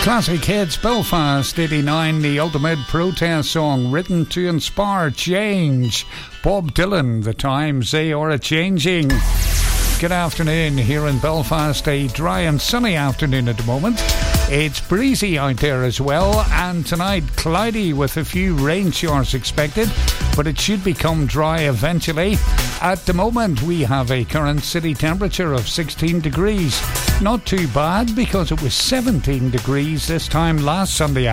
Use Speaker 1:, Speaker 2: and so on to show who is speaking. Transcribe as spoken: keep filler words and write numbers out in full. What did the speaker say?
Speaker 1: Classic hits, Belfast eighty-nine, the ultimate protest song written to inspire change. Bob Dylan, the times they are a-changing. Good afternoon here in Belfast, a dry and sunny afternoon at the moment. It's breezy out there as well, and tonight cloudy with a few rain showers expected, but it should become dry eventually. At the moment we have a current city temperature of sixteen degrees. Not too bad because it was seventeen degrees this time last Sunday